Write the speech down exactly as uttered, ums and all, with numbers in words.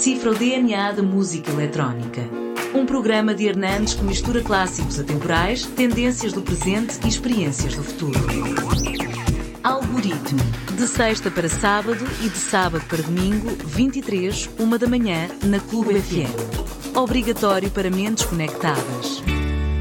decifra o D N A da música eletrónica. Um programa de Hernandes que mistura clássicos atemporais, tendências do presente e experiências do futuro. Algoritmo, de sexta para sábado e de sábado para domingo, vinte e três, uma da manhã, na Clube F M. Obrigatório para mentes conectadas.